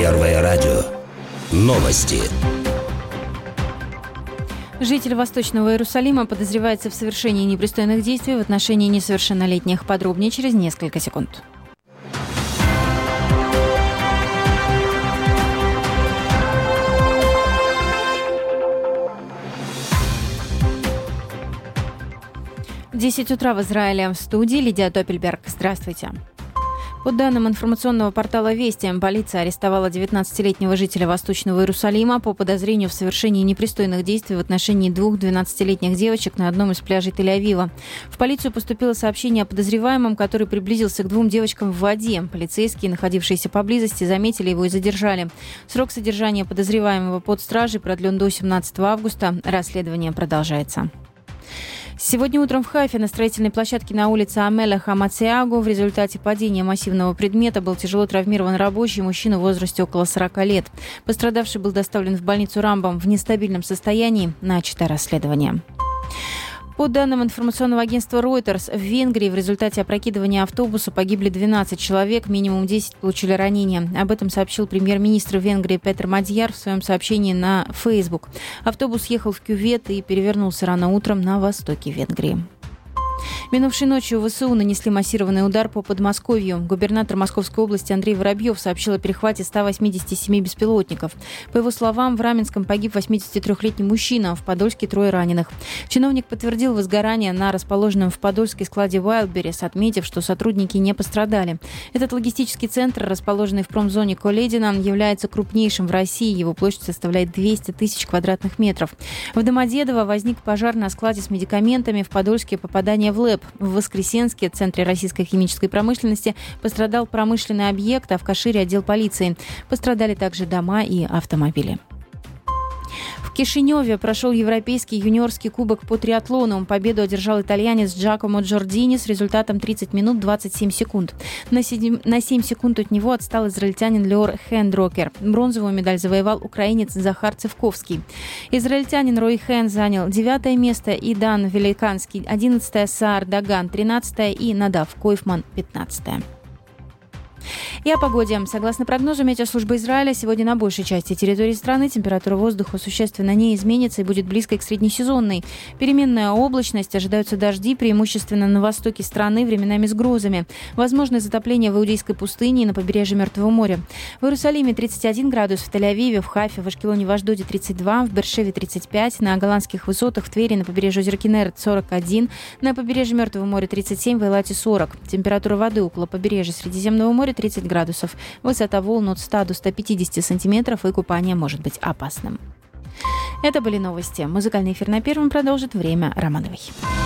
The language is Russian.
Первое радио. Новости. Житель Восточного Иерусалима подозревается в совершении непристойных действий в отношении несовершеннолетних. Подробнее через несколько секунд. В 10 утра в Израиле. В студии Лидия Топельберг. Здравствуйте. По данным информационного портала «Вести», полиция арестовала 19-летнего жителя Восточного Иерусалима по подозрению в совершении непристойных действий в отношении двух 12-летних девочек на одном из пляжей Тель-Авива. В полицию поступило сообщение о подозреваемом, который приблизился к двум девочкам в воде. Полицейские, находившиеся поблизости, заметили его и задержали. Срок содержания подозреваемого под стражей продлен до 17 августа. Расследование продолжается. Сегодня утром в Хайфе на строительной площадке на улице Амелеха Мациагу в результате падения массивного предмета был тяжело травмирован рабочий мужчина в возрасте около 40 лет. Пострадавший был доставлен в больницу Рамбам в нестабильном состоянии. Начато расследование. По данным информационного агентства Reuters, в Венгрии в результате опрокидывания автобуса погибли 12 человек, минимум 10 получили ранения. Об этом сообщил премьер-министр Венгрии Петер Мадьяр в своем сообщении на Facebook. Автобус ехал в кювет и перевернулся рано утром на востоке Венгрии. Минувшей ночью ВСУ нанесли массированный удар по Подмосковью. Губернатор Московской области Андрей Воробьев сообщил о перехвате 187 беспилотников. По его словам, в Раменском погиб 83-летний мужчина, в Подольске 3 раненых. Чиновник подтвердил возгорание на расположенном в Подольске складе Wildberries, отметив, что сотрудники не пострадали. Этот логистический центр, расположенный в промзоне Коледина, является крупнейшим в России. Его площадь составляет 200 тысяч квадратных метров. В Домодедово возник пожар на складе с медикаментами, в Подольске попадание в ЛЭП. В Воскресенске, центре российской химической промышленности, пострадал промышленный объект, а в Кашире отдел полиции. Пострадали также дома и автомобили. В Кишиневе прошел Европейский юниорский кубок по триатлону. Победу одержал итальянец Джакомо Джордини с результатом 30 минут 27 секунд. На 7 секунд от него отстал израильтянин Леор Хендрокер. Бронзовую медаль завоевал украинец Захар Цевковский. Израильтянин Рой Хен занял 9 место, и Дан Великанский 11, Саар Даган 13 и Надав Койфман 15. И о погоде. Согласно прогнозу метеослужбы Израиля, сегодня на большей части территории страны температура воздуха существенно не изменится и будет близкой к среднесезонной. Переменная облачность, ожидаются дожди, преимущественно на востоке страны, временами с грозами. Возможно затопление в Иудейской пустыне и на побережье Мертвого моря. В Иерусалиме 31 градус, в Тель-Авиве, в Хайфе, в Ашкелоне, в Ашдоде 32, в Бершеве 35, на голландских высотах, в Твери, на побережье озера Кинерет 41, на побережье Мертвого моря 37, в Эйлате 40. Температура воды около побережья Средиземного моря 30 градусов. Высота волн от 100 до 150 сантиметров, и купание может быть опасным. Это были новости. Музыкальный эфир на Первом продолжит Время Романовой.